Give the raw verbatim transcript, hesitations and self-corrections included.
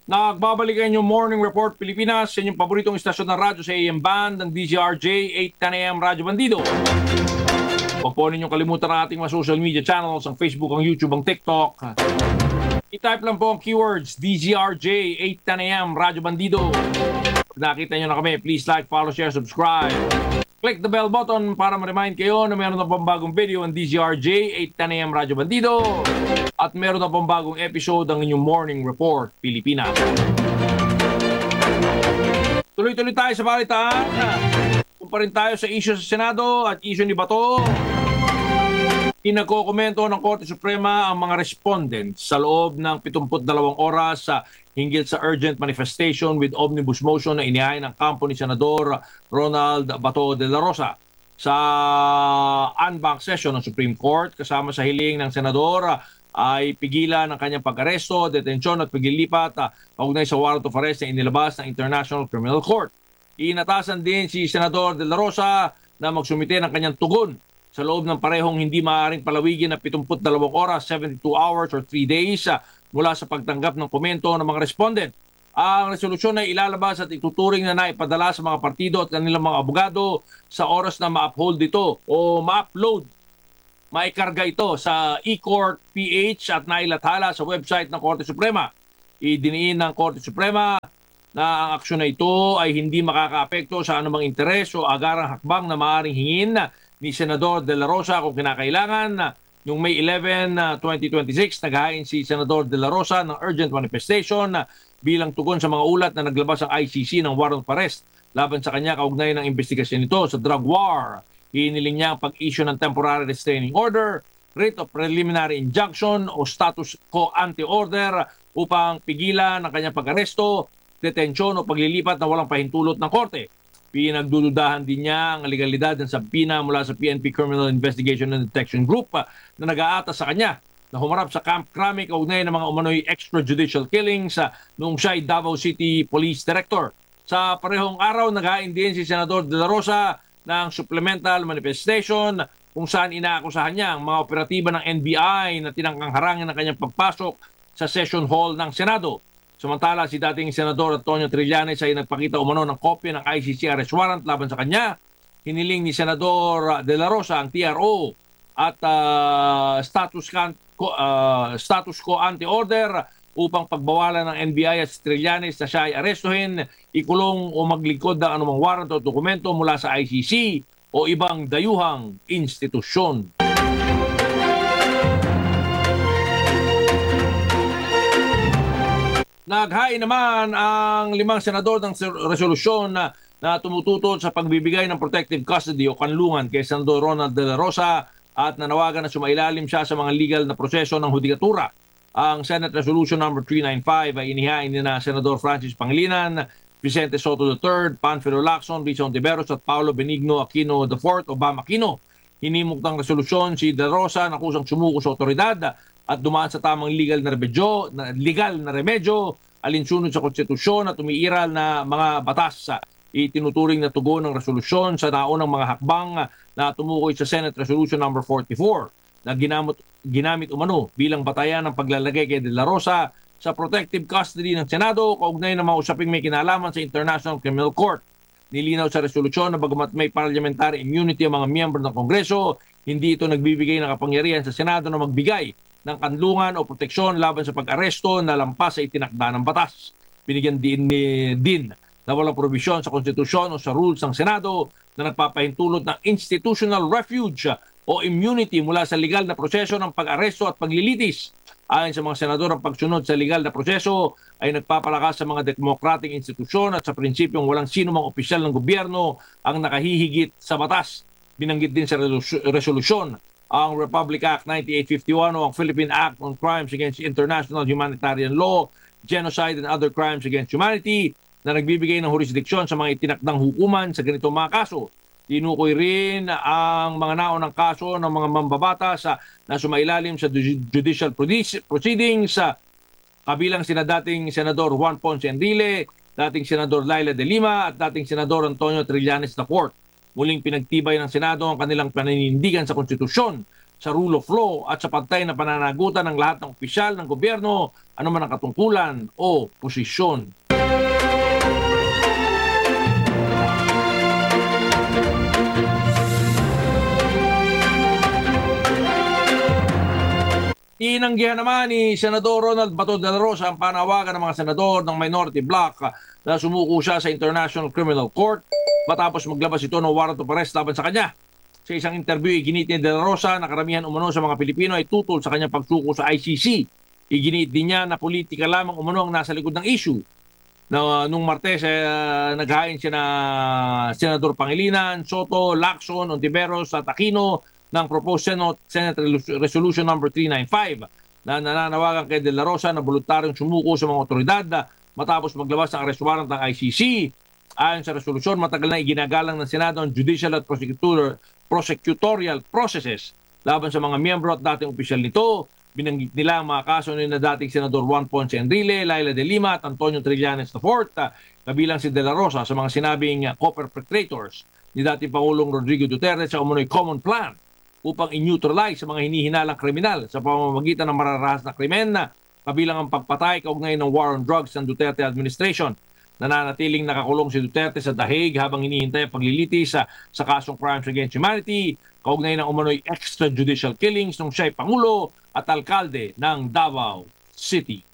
Nagbabalik ang inyong Morning Report Pilipinas sa inyong paboritong istasyon ng radyo sa A M Band ng D Z R J eight ten A M Radyo Bandido. Huwag po ninyong kalimutan ang ating mga social media channels, ang Facebook, ang YouTube, ang TikTok. I-type lang po ang keywords D Z R J eight ten A M Radyo Bandido. Pag nakita nyo na kami, please like, follow, share, subscribe. Click the bell button para ma-remind kayo na meron na pong bagong video ang D Z R J eight ten A M Radyo Bandido. At meron na pong bagong episode ng inyong Morning Report Pilipinas. Tuloy-tuloy tayo sa balitaan. Kung pa rin tayo sa issue sa Senado at issue ni Bato. Pinagkokomento ng Korte Suprema ang mga respondents sa loob ng pitungput dalawang oras sa hinggil sa urgent manifestation with omnibus motion na inihain ng kampo ni Senador Ronald Bato de la Rosa sa en banc session ng Supreme Court. Kasama sa hiling ng Senador ay pigilan ng kanyang pag-aresto, detensyon at paglilipat uh, kaugnay sa warrant of arrest na inilabas ng International Criminal Court. Inatasan din si Senador de la Rosa na magsumite ng kanyang tugon sa loob ng parehong hindi maaaring palawigin na pitungput dalawang oras, seventy-two hours or three days uh, mula sa pagtanggap ng komento ng mga respondent. Ang resolusyon ay ilalabas at ituturing na naipadala sa mga partido at kanilang mga abogado sa oras na ma-uphold ito o ma-upload. Maikarga ito sa e-court P H at nailathala sa website ng Korte Suprema. Idiniin ng Korte Suprema na ang aksyon na ito ay hindi makakaapekto sa anumang interes o agarang hakbang na maaaring hingin ni Senador de la Rosa kung kinakailangan. Noong May eleventh, twenty twenty-six, naghain si Senador de la Rosa ng urgent manifestation bilang tugon sa mga ulat na naglabas ang I C C ng warrant of arrest laban sa kanya kaugnay ng investigasyon nito sa drug war. Hiniling niya ang pag-issue ng temporary restraining order, writ of preliminary injunction o status quo ante order upang pigilan ang kanyang pag-aresto, detensyon o paglilipat na walang pahintulot ng korte. Pinagdududahan din niya ang legalidad ng sabina mula sa P N P Criminal Investigation and Detection Group na nag-aatas sa kanya na humarap sa Camp Crame kaugnay ng mga umano'y extrajudicial killings noong siya ay Davao City Police Director. Sa parehong araw, naghain din si Senador de la Rosa ng supplemental manifestation kung saan inaakusahan niya ang mga operatiba ng N B I na tinangkang harangin ang kanyang pagpasok sa session hall ng Senado. Samantala, si dating Senador Antonio Trillanes ay nagpakita umano ng kopya ng I C C arrest warrant laban sa kanya. Hiniling ni Senador de la Rosa ang T R O at uh, status, can, uh, status quo ante order upang pagbawalan ng N B I at si Trillanes na siya ay arestuhin, ikulong o maglingkod ng anumang warrant o dokumento mula sa I C C o ibang dayuhang institusyon. Naghain naman ang limang senador ng resolusyon na, na tumututo sa pagbibigay ng protective custody o kanlungan kay Senador Ronald de la Rosa at nanawagan na sumailalim siya sa mga legal na proseso ng hudikatura. Ang Senate Resolution number three ninety-five ay inihain ni na Senador Francis Pangilinan, Vicente Soto the third, Panfilo Lacson, Rizon Tiberos at Paulo Benigno Aquino the fourth o Bam Aquino. Hinimok ng resolusyon si De Rosa na kusang sumuko sa otoridad at dumaan sa tamang legal na remedyo, na legal na remedyo alinsunod sa konstitusyon at umiiral na mga batas. Itinuturing na tugon ng resolusyon sa naunang mga hakbang na tumukoy sa Senate Resolution number forty-four na ginamit, ginamit umano bilang batayan ng paglalagay kay De la Rosa sa protective custody ng Senado kaugnay ng mga usaping may kinalaman sa International Criminal Court. Nilinaw sa resolusyon na bagamat may parliamentary immunity ang mga miyembro ng Kongreso, hindi ito nagbibigay ng kapangyarihan sa Senado na magbigay ng kanlungan o proteksyon laban sa pag-aresto na lampas sa itinakda ng batas. Binigyan din, din na walang probisyon sa konstitusyon o sa rules ng Senado na nagpapahintulot ng institutional refuge o immunity mula sa legal na proseso ng pag-aresto at paglilitis. Ayon sa mga senador, ang pagsunod sa legal na proseso ay nagpapalakas sa mga democratic institusyon at sa prinsipyong walang sino mang opisyal ng gobyerno ang nakahihigit sa batas. Binanggit din sa resolusyon ang Republic Act ninety-eight fifty-one o ang Philippine Act on Crimes Against International Humanitarian Law, Genocide and Other Crimes Against Humanity na nagbibigay ng jurisdiksyon sa mga itinakdang hukuman sa ganitong mga kaso. Tinukoy rin ang mga naunang kaso ng mga mambabatas na sumailalim sa judicial proceedings kabilang sina dating Senador Juan Ponce Enrile, dating Senador Laila de Lima at dating Senador Antonio Trillanes the fourth. Muling pinagtibay ng Senado ang kanilang paninindigan sa konstitusyon sa rule of law at sa pantay na pananagutan ng lahat ng opisyal ng gobyerno, anuman ang katungkulan o posisyon. Inanggihan naman ni Senador Ronald Bato de la Rosa ang panawagan ng mga senador ng minority bloc na sumuko siya sa International Criminal Court matapos maglabas ito ng warrant of arrest laban sa kanya. Sa isang interview, iginit ni de la Rosa na karamihan umano sa mga Pilipino ay tutol sa kanyang pagsuko sa I C C. Iginit din niya na politika lamang umano ang nasa likod ng issue. Na, nung Martes, eh, naghain siya na Senador Pangilinan, Soto, Lacson, Ontiveros at Aquino ng proposed Senate, Senate Resolution number three ninety-five na nananawagan kay De La Rosa na voluntaryong sumuko sa mga otoridad matapos maglabas ng arrest warrant ng I C C. Ayon sa resolusyon, matagal na iginagalang ng Senado ang judicial at prosecutorial processes laban sa mga miyembro at dating opisyal nito. Binanggit nila ang mga kaso ni na dating Senador Juan Ponce Enrile, Laila de Lima at Antonio Trillanes the fourth, kabilang si De La Rosa sa mga sinabing co-perpetrators ni dating Pangulong Rodrigo Duterte sa umunoy common plan upang i-neutralize sa mga hinihinalang kriminal sa pamamagitan ng mararahas na krimen na kabilang ang pagpatay kaugnay ng war on drugs ng Duterte administration. Nananatiling nakakulong si Duterte sa The Hague habang hinihintay ang paglilitis sa, sa kasong crimes against humanity kaugnay ng umano'y extrajudicial killings nung siya'y Pangulo at alkalde ng Davao City.